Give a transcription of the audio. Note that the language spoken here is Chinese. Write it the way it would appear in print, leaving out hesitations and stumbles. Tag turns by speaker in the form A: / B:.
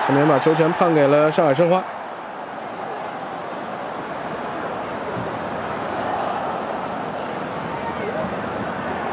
A: 前面把球权判给了上海申花。